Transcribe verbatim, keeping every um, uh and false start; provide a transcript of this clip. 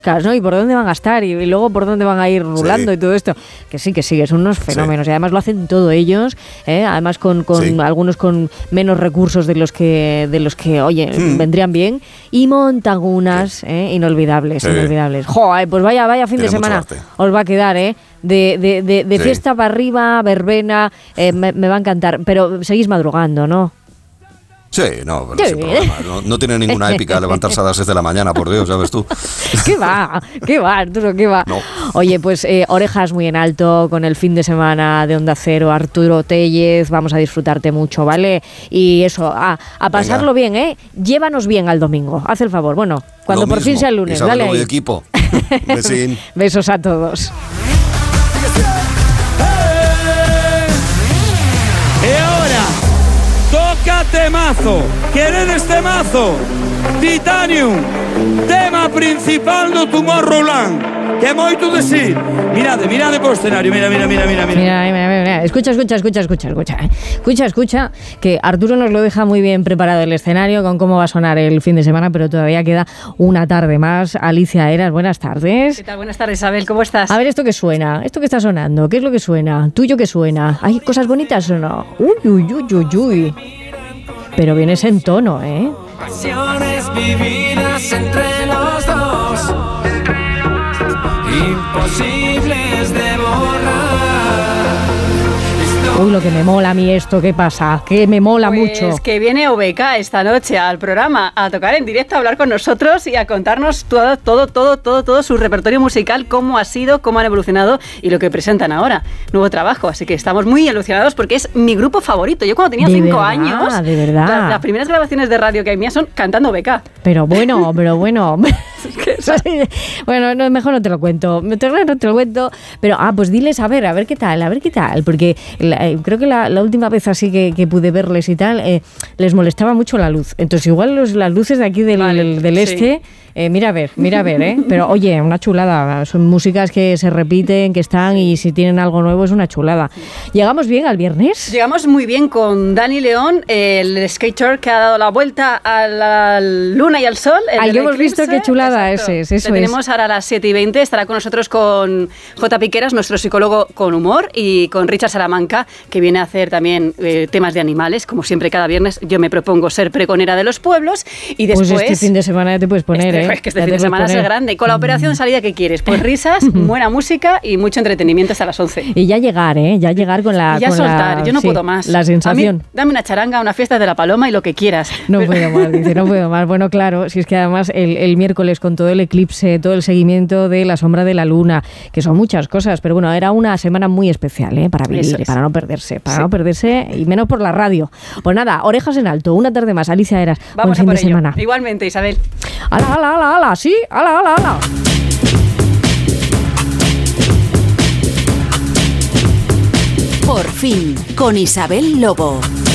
¿no? Y por dónde van a estar y, y luego por dónde van a ir rulando sí. y todo esto. Que sí, que sí, que son unos fenómenos. Sí. Y además lo hacen todo ellos, ¿eh? Además con, con sí. algunos con menos recursos de los que, de los que oye, hmm. vendrían bien. Y montan unas sí. ¿eh? inolvidables, sí. inolvidables. Joder, pues vaya, vaya fin Tiene de semana os va a quedar, ¿eh? De, de, de, de sí. fiesta para arriba, verbena, eh, me, me va a encantar. Pero seguís madrugando, ¿no? Sí, no, pero sin problema. No, no tiene ninguna épica levantarse a las seis de la mañana, por Dios, ¿sabes tú? ¿Qué va? ¿Qué va, Arturo? ¿Qué va? No. Oye, pues eh, orejas muy en alto con el fin de semana de Onda Cero, Arturo Tellez, vamos a disfrutarte mucho, ¿vale? Y eso, a, a pasarlo Venga. bien, ¿eh? Llévanos bien al domingo, haz el favor. Bueno, cuando Lo por mismo. fin sea el lunes, Isabel, dale ahí. equipo. Besín. Besos a todos. Y ahora, toca temazo. ¿Quieres este mazo? Titanium, tema principal do Tomorrowland. Que moito decir. Mirade, mirade por escenario. Mira, mira, mira, mira, mira. Mira, mira, mira, mira. Escucha, escucha, escucha, escucha, escucha. Escucha, escucha, que Arturo nos lo deja muy bien preparado el escenario con cómo va a sonar el fin de semana, pero todavía queda una tarde más. Alicia Eras, buenas tardes. ¿Qué tal? Buenas tardes, Isabel, ¿cómo estás? A ver, ¿esto qué suena? ¿Esto qué está sonando? ¿Qué es lo que suena? ¿Tuyo qué suena? ¿Hay cosas bonitas o no? Uy, uy, uy, uy, uy. Pero vienes en tono, ¿eh? Pasiones vividas entre los dos, imposibles de borrar. Uy, lo que me mola a mí esto, ¿qué pasa? Que me mola pues mucho. Es que viene O B K esta noche al programa a tocar en directo, a hablar con nosotros y a contarnos todo, todo, todo, todo, todo su repertorio musical, cómo ha sido, cómo han evolucionado y lo que presentan ahora. Nuevo trabajo, así que estamos muy ilusionados porque es mi grupo favorito. Yo cuando tenía de cinco verdad, años, de verdad. Las, las primeras grabaciones de radio que hay mías son cantando O B K. Pero bueno, pero bueno. Bueno, no, mejor no te lo cuento. No te, no te lo cuento. Pero, ah, pues diles, a ver, a ver qué tal, a ver qué tal. Porque la, eh, creo que la, la última vez así que, que pude verles y tal, eh, les molestaba mucho la luz. Entonces, igual los, las luces de aquí del, vale, del, del este... Sí. Eh, mira a ver, mira a ver, ¿eh? Pero oye, una chulada. Son músicas que se repiten, que están y si tienen algo nuevo es una chulada. ¿Llegamos bien al viernes? Llegamos muy bien con Dani León, el skater que ha dado la vuelta a la luna y al sol. Ahí hemos visto qué chulada ese es. Eso Le tenemos ahora a las siete y veinte. Estará con nosotros con J. Piqueras, nuestro psicólogo con humor, y con Richard Salamanca, que viene a hacer también eh, temas de animales. Como siempre, cada viernes yo me propongo ser pregonera de los pueblos. Y después, pues este fin de semana ya te puedes poner, este, ¿eh? Es que este fin de semana es grande. Y con la operación salida, ¿qué quieres? Pues risas, buena música y mucho entretenimiento hasta las once. Y ya llegar, ¿eh? Ya llegar con la... Y ya con soltar, la, yo no sí, puedo más. La sensación. A mí, dame una charanga, una fiesta de la Paloma y lo que quieras. No Pero... puedo más, dice, no puedo más. Bueno, claro, si es que además el, el miércoles con todo el eclipse, todo el seguimiento de la sombra de la luna, que son muchas cosas, pero bueno, era una semana muy especial, ¿eh? Para vivir, es. para no perderse, para sí. no perderse, y menos por la radio. Pues nada, orejas en alto, una tarde más. Alicia Eras, vamos buen fin a por de ello. semana. Igualmente, Isabel. ¡Hala, hala, hala, hala! ¡Sí! ¡Hala, hala, hala! Por fin, con Isabel Lobo.